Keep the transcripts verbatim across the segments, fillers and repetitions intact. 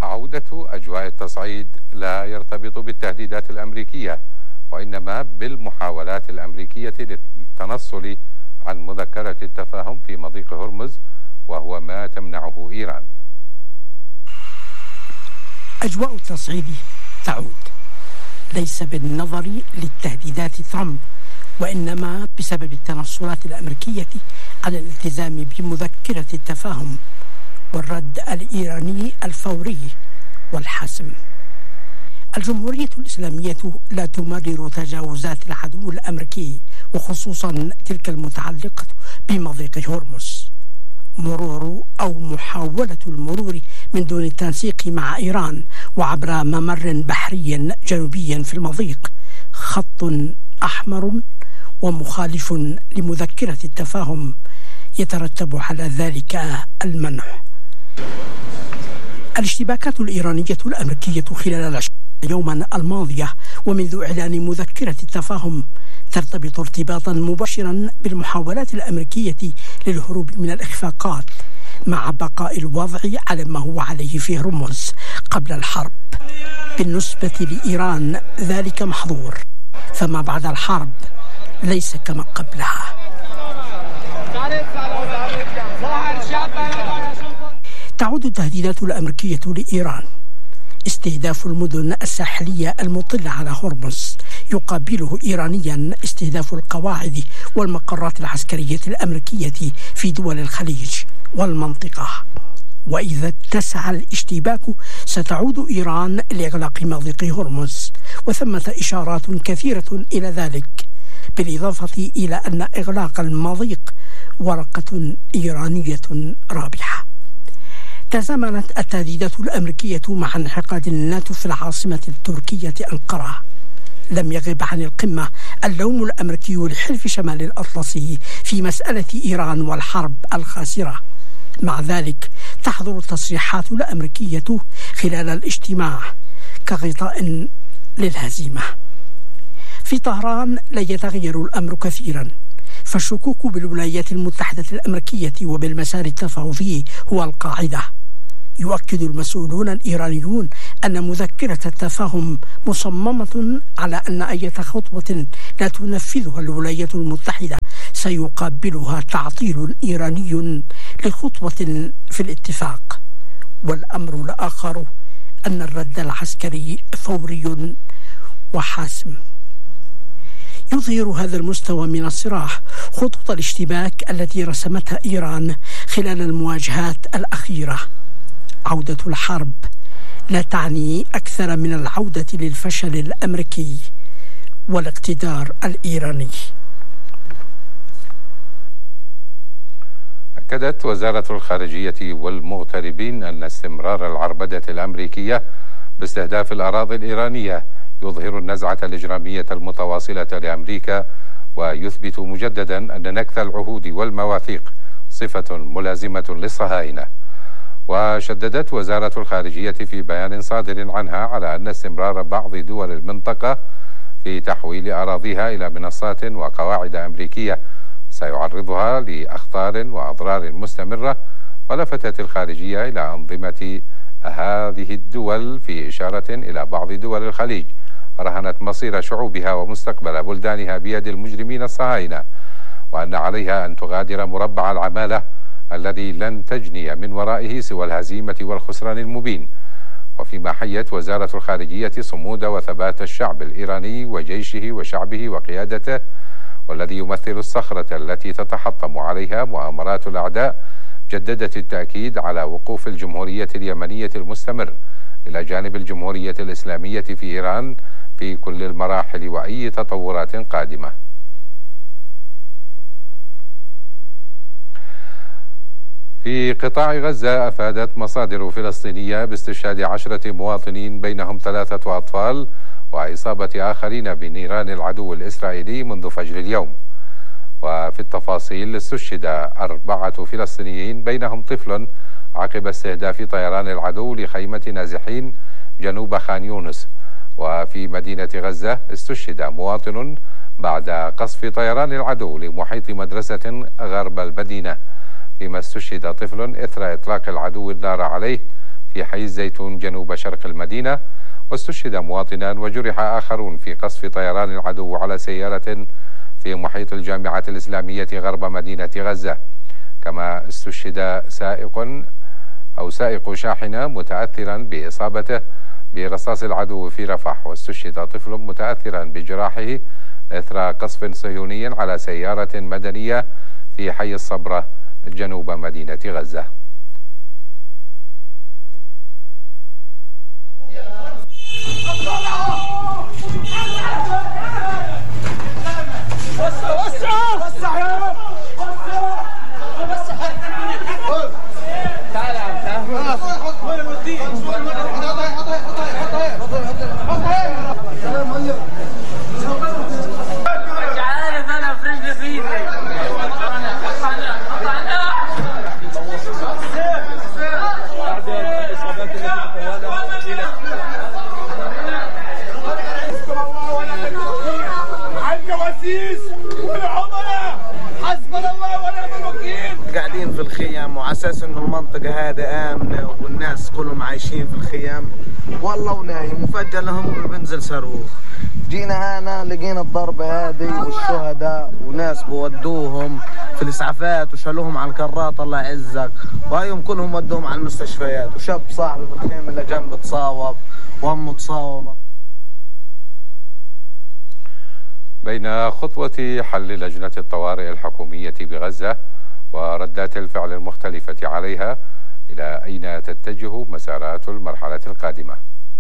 عودة أجواء التصعيد لا يرتبط بالتهديدات الأمريكية، وإنما بالمحاولات الأمريكية للتنصل عن مذكرة التفاهم في مضيق هرمز، وهو ما تمنعه إيران. أجواء التصعيد تعود ليس بالنظر للتهديدات ترامب، وإنما بسبب التنصلات الأمريكية على الالتزام بمذكرة التفاهم والرد الإيراني الفوري والحاسم. الجمهورية الإسلامية لا تمرر تجاوزات العدو الأمريكي، وخصوصا تلك المتعلقة بمضيق هرمز. مرور أو محاولة المرور من دون التنسيق مع إيران وعبر ممر بحري جنوبي في المضيق خط أحمر ومخالف لمذكرة التفاهم، يترتب على ذلك المنع. الاشتباكات الإيرانية الأمريكية خلال العشرين يوما الماضية ومنذ إعلان مذكرة التفاهم ترتبط ارتباطا مباشرا بالمحاولات الأمريكية للهروب من الإخفاقات، مع بقاء الوضع على ما هو عليه في هرمز قبل الحرب. بالنسبة لإيران ذلك محظور، فما بعد الحرب ليس كما قبلها. تعود التهديدات الأمريكية لإيران. استهداف المدن الساحلية المطلة على هرمز يقابله إيرانيا استهداف القواعد والمقرات العسكرية الأمريكية في دول الخليج والمنطقة. وإذا اتسع الاشتباك ستعود إيران لإغلاق مضيق هرمز، وثمة إشارات كثيرة إلى ذلك، بالإضافة إلى أن إغلاق المضيق ورقة إيرانية رابحة. تزامنت التهديدات الأمريكية مع انعقاد الناتو في العاصمة التركية أنقرة. لم يغب عن القمة اللوم الأمريكي لحلف شمال الأطلسي في مسألة إيران والحرب الخاسرة. مع ذلك تحضر التصريحات الأمريكية خلال الاجتماع كغطاء للهزيمة. في طهران لا يتغير الأمر كثيرا، فالشكوك بالولايات المتحدة الأمريكية وبالمسار التفاوضي هو القاعدة. يؤكد المسؤولون الإيرانيون أن مذكرة التفاهم مصممة على أن أي خطوة لا تنفذها الولايات المتحدة سيقابلها تعطيل إيراني لخطوة في الاتفاق. والأمر الآخر أن الرد العسكري فوري وحاسم. يظهر هذا المستوى من الصراع خطوط الاشتباك التي رسمتها إيران خلال المواجهات الأخيرة. عودة الحرب لا تعني أكثر من العودة للفشل الأمريكي والاقتدار الإيراني. أكدت وزارة الخارجية والمغتربين أن استمرار العربدة الأمريكية باستهداف الأراضي الإيرانية يظهر النزعة الإجرامية المتواصلة لأمريكا، ويثبت مجددا أن نكث العهود والمواثيق صفة ملازمة للصهاينة. وشددت وزارة الخارجية في بيان صادر عنها على أن استمرار بعض دول المنطقة في تحويل أراضيها إلى منصات وقواعد أمريكية سيعرضها لأخطار وأضرار مستمرة. ولفتت الخارجية إلى أنظمة هذه الدول في إشارة إلى بعض دول الخليج رهنت مصير شعوبها ومستقبل بلدانها بيد المجرمين الصهاينة، وأن عليها أن تغادر مربع العمالة الذي لن تجني من ورائه سوى الهزيمة والخسران المبين. وفيما حيت وزارة الخارجية صمود وثبات الشعب الإيراني وجيشه وشعبه وقيادته، والذي يمثل الصخرة التي تتحطم عليها مؤامرات الأعداء، جددت التأكيد على وقوف الجمهورية اليمنية المستمر إلى جانب الجمهورية الإسلامية في إيران في كل المراحل وأي تطورات قادمة. في قطاع غزة أفادت مصادر فلسطينية باستشهاد عشرة مواطنين بينهم ثلاثة أطفال وإصابة آخرين بنيران العدو الإسرائيلي منذ فجر اليوم. وفي التفاصيل استشهد أربعة فلسطينيين بينهم طفل عقب استهداف طيران العدو لخيمة نازحين جنوب خان يونس. وفي مدينة غزة استشهد مواطن بعد قصف طيران العدو لمحيط مدرسة غرب المدينة، فيما استشهد طفل إثر إطلاق العدو النار عليه في حي الزيتون جنوب شرق المدينة، واستشهد مواطنان وجرح آخرون في قصف طيران العدو على سيارة في محيط الجامعة الإسلامية غرب مدينة غزة. كما استشهد سائق أو سائق شاحنة متأثرا بإصابته برصاص العدو في رفح، واستشهد طفل متأثرا بجراحه إثر قصف صهيوني على سيارة مدنية في حي الصبرة جنوب مدينة غزة. قاعدين في الخيام وعساس انه المنطقة هذه آمنة والناس كلهم عايشين في الخيام، والله ونايم وفجأة لهم بنزل صاروخ. جينا هنا لقينا الضربة هذه والشهداء وناس بودوهم في الإسعافات وشالوهم على الكرات الله يعزك، وهيهم كلهم ودوهم على المستشفيات، وشاب صاحبي في الخيمة اللي جنب تصاوب وأمه تصاوب. بين خطوة حل لجنة الطوارئ الحكومية بغزة وردات الفعل المختلفة عليها، إلى أين تتجه مسارات المرحلة القادمة؟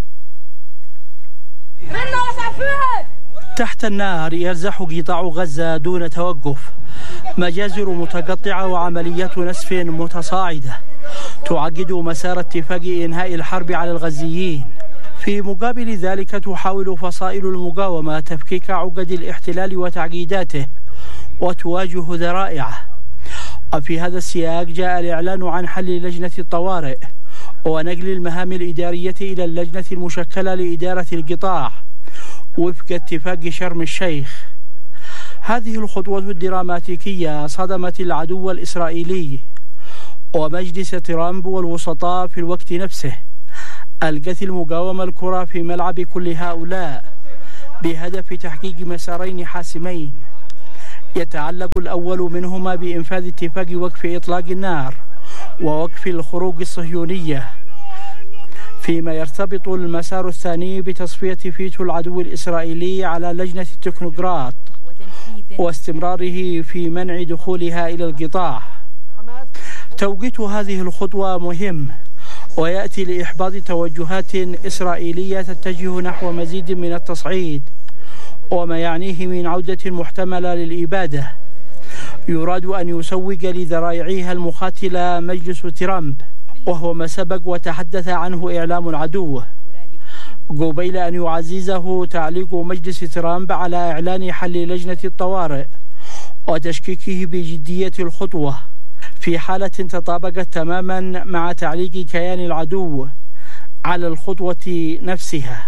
تحت النار يرزح قطاع غزة دون توقف، مجازر متقطعة وعمليات نسف متصاعدة تعقد مسار اتفاق إنهاء الحرب على الغزيين. في مقابل ذلك تحاول فصائل المقاومة تفكيك عقد الاحتلال وتعقيداته وتواجه ذرائعه. وفي هذا السياق جاء الإعلان عن حل لجنة الطوارئ ونقل المهام الإدارية إلى اللجنة المشكلة لإدارة القطاع وفق اتفاق شرم الشيخ. هذه الخطوة الدراماتيكية صدمت العدو الإسرائيلي ومجلس ترامب والوسطاء في الوقت نفسه. ألقت المقاومة الكرة في ملعب كل هؤلاء بهدف تحقيق مسارين حاسمين، يتعلق الأول منهما بإنفاذ اتفاق وقف إطلاق النار ووقف الخروج الصهيونية، فيما يرتبط المسار الثاني بتصفية فيتو العدو الإسرائيلي على لجنة التكنوقراط واستمراره في منع دخولها إلى القطاع. توقيت هذه الخطوة مهم ويأتي لإحباط توجهات إسرائيلية تتجه نحو مزيد من التصعيد وما يعنيه من عودة محتملة للإبادة. يراد أن يسوق لذرائعها المخاتلة مجلس ترامب، وهو ما سبق وتحدث عنه إعلام العدو، قبيل أن يعززه تعليق مجلس ترامب على إعلان حل لجنة الطوارئ وتشكيكه بجدية الخطوة في حالة تطابقت تماما مع تعليق كيان العدو على الخطوة نفسها.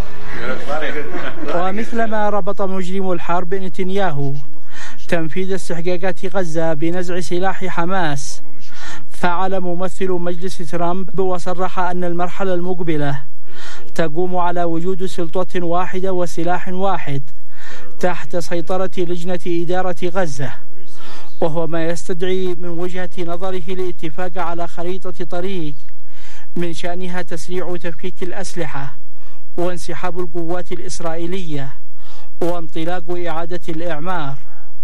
ومثلما ربط مجرم الحرب نتنياهو تنفيذ استحقاقات غزة بنزع سلاح حماس، فعل ممثل مجلس ترامب وصرح أن المرحلة المقبلة تقوم على وجود سلطة واحدة وسلاح واحد تحت سيطرة لجنة إدارة غزة، وهو ما يستدعي من وجهة نظره الاتفاق على خريطة طريق من شأنها تسريع تفكيك الأسلحة وانسحاب القوات الإسرائيلية وانطلاق إعادة الإعمار.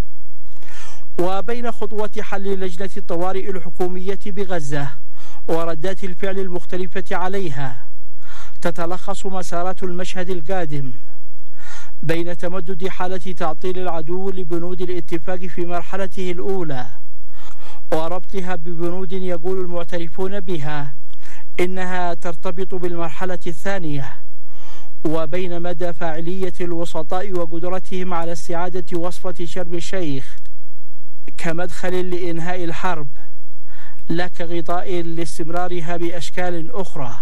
وبين خطوة حل لجنة الطوارئ الحكومية بغزة وردات الفعل المختلفة عليها تتلخص مسارات المشهد القادم بين تمدد حالة تعطيل العدو لبنود الاتفاق في مرحلته الأولى وربطها ببنود يقول المعترفون بها إنها ترتبط بالمرحلة الثانية، وبين مدى فاعلية الوسطاء وقدرتهم على استعادة وصفة شرم الشيخ كمدخل لإنهاء الحرب لا كغطاء لاستمرارها بأشكال أخرى.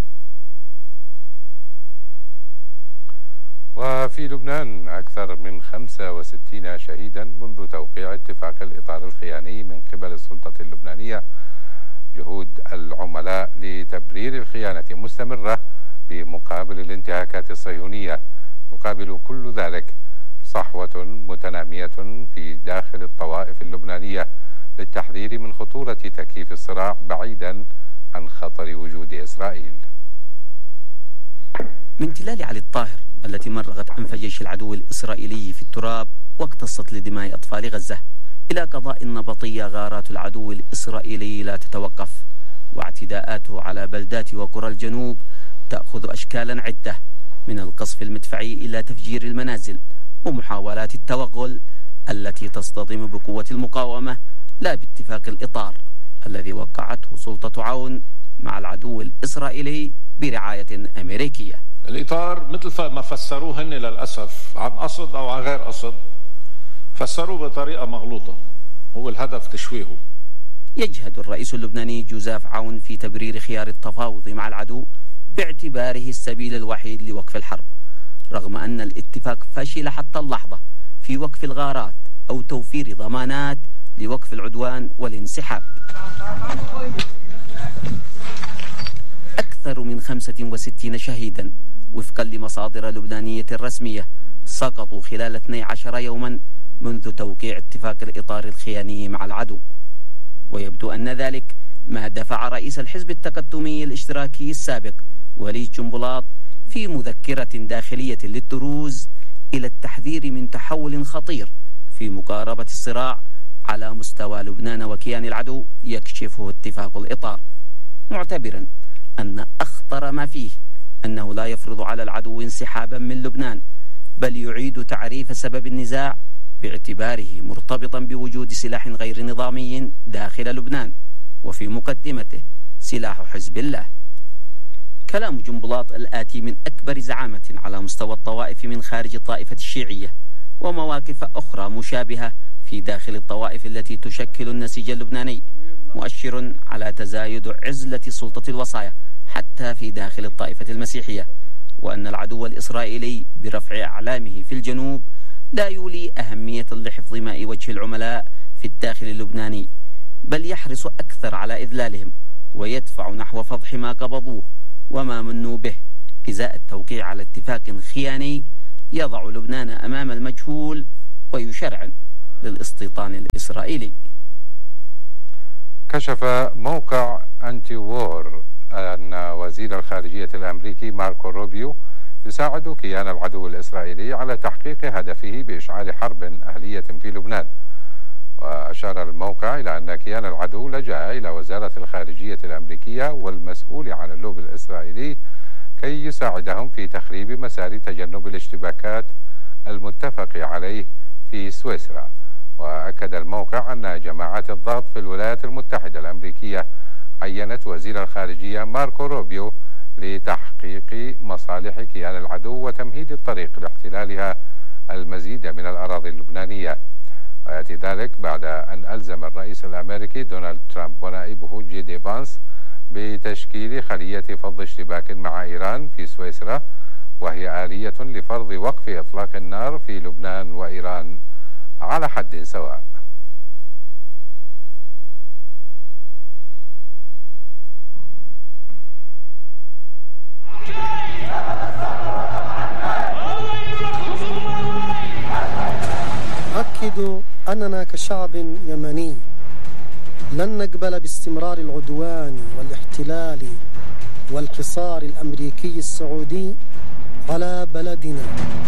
وفي لبنان أكثر من خمسة وستين شهيدا منذ توقيع اتفاق الإطار الخياني من قبل السلطة اللبنانية. جهود العملاء لتحقيق تبرير الخيانة مستمرة بمقابل الانتهاكات الصهيونية. يقابل كل ذلك صحوة متنامية في داخل الطوائف اللبنانية للتحذير من خطورة تكييف الصراع بعيدا عن خطر وجود إسرائيل. من تلال علي الطاهر التي مرغت أنف جيش العدو الإسرائيلي في التراب واقتصت لدماء أطفال غزة، إلى قضاء نبطية غارات العدو الإسرائيلي لا تتوقف، واعتداءاته على بلدات وقرى الجنوب تأخذ أشكالا عدة، من القصف المدفعي إلى تفجير المنازل ومحاولات التوغل التي تصطدم بقوة المقاومة لا باتفاق الإطار الذي وقعته سلطة عون مع العدو الإسرائيلي برعاية أمريكية. الإطار مثل ما فسروه هن للأسف عن قصد أو عن غير قصد، فسروه بطريقة مغلوطة، هو الهدف تشويهه. يجهد الرئيس اللبناني جوزيف عون في تبرير خيار التفاوض مع العدو باعتباره السبيل الوحيد لوقف الحرب، رغم أن الاتفاق فشل حتى اللحظة في وقف الغارات أو توفير ضمانات لوقف العدوان والانسحاب. أكثر من خمسة وستين شهيدا وفقا لمصادر لبنانية رسمية سقطوا خلال اثني عشر يوما منذ توقيع اتفاق الإطار الخياني مع العدو، ويبدو أن ذلك ما دفع رئيس الحزب التقدمي الاشتراكي السابق وليد جنبلاط في مذكرة داخلية للدروز إلى التحذير من تحول خطير في مقاربة الصراع على مستوى لبنان وكيان العدو يكشفه اتفاق الإطار، معتبرا أن أخطر ما فيه أنه لا يفرض على العدو انسحابا من لبنان، بل يعيد تعريف سبب النزاع باعتباره مرتبطا بوجود سلاح غير نظامي داخل لبنان وفي مقدمته سلاح حزب الله. كلام جنبلاط الآتي من أكبر زعامة على مستوى الطوائف من خارج الطائفة الشيعية ومواقف أخرى مشابهة في داخل الطوائف التي تشكل النسيج اللبناني، مؤشر على تزايد عزلة سلطة الوصاية حتى في داخل الطائفة المسيحية، وأن العدو الإسرائيلي برفع أعلامه في الجنوب لا يولي أهمية لحفظ ماء وجه العملاء في الداخل اللبناني، بل يحرص أكثر على إذلالهم ويدفع نحو فضح ما قبضوه وما منوا به إزاء التوقيع على اتفاق خياني يضع لبنان أمام المجهول ويشرعن للاستيطان الإسرائيلي. كشف موقع أنتي وور أن وزير الخارجية الأمريكي ماركو روبيو يساعد كيان العدو الإسرائيلي على تحقيق هدفه بإشعال حرب أهلية في لبنان. وأشار الموقع إلى أن كيان العدو لجأ إلى وزارة الخارجية الأمريكية والمسؤول عن اللوبي الإسرائيلي كي يساعدهم في تخريب مسار تجنب الاشتباكات المتفق عليه في سويسرا. وأكد الموقع أن جماعات الضغط في الولايات المتحدة الأمريكية عينت وزير الخارجية ماركو روبيو لتحقيق مصالح كيان العدو وتمهيد الطريق لاحتلالها المزيد من الأراضي اللبنانية. ويأتي ذلك بعد أن ألزم الرئيس الأمريكي دونالد ترامب ونائبه جي دي فانس بتشكيل خلية فض اشتباك مع إيران في سويسرا، وهي آلية لفرض وقف إطلاق النار في لبنان وإيران على حد سواء. أؤكد أننا كشعب يمني لن نقبل باستمرار العدوان والاحتلال والحصار الأمريكي السعودي على بلدنا.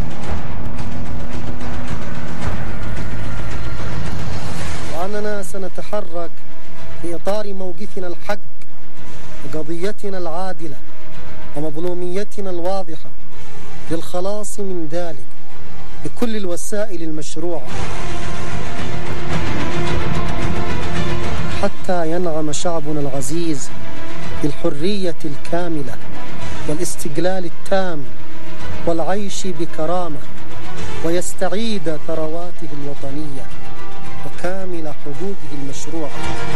وأننا سنتحرك في إطار موقفنا الحق وقضيتنا العادلة ومظلوميتنا الواضحة للخلاص من ذلك بكل الوسائل المشروعة حتى ينعم شعبنا العزيز بالحرية الكاملة والاستقلال التام والعيش بكرامة، ويستعيد ثرواته الوطنية وكامل حقوقه المشروعة.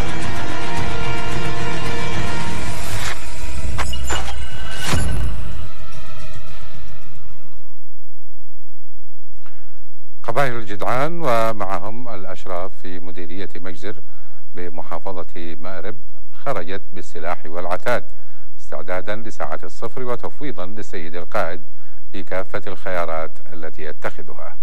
قبائل الجدعان ومعهم الأشراف في مديرية مجزر بمحافظة مأرب خرجت بالسلاح والعتاد استعدادا لساعة الصفر وتفويضا للسيد القائد في كافة الخيارات التي يتخذها.